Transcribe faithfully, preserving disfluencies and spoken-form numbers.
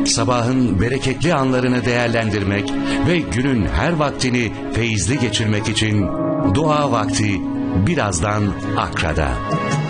Sabahın bereketli anlarını değerlendirmek ve günün her vaktini feyizli geçirmek için dua vakti birazdan Akra'da.